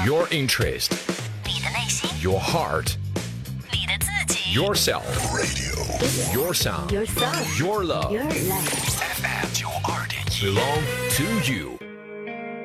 Your interest, 你的内心， your heart, 你的自己 yourself, radio, your sound, Your sound. your love, Your life. FM 92.1 belong to you.